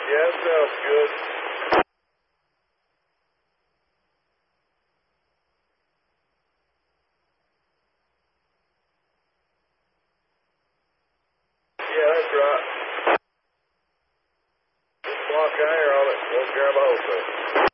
Yeah, sounds good. Yeah, that's right. Just block air on it. We'll grab a hold of it.